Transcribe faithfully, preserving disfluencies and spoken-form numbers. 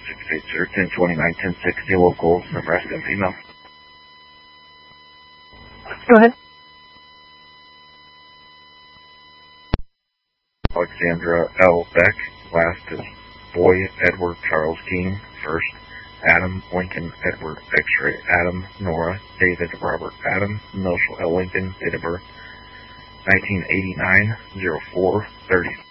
six eight zero, ten twenty-nine, ten sixty, local, Nebraska, female. Go ahead. Alexandra L. Beck, last is Boy Edward Charles King, first. Adam Lincoln Edward X-ray Adam Nora David Robert Adam Marshall L. Lincoln, date of birth nineteen eighty-nine, oh four thirty.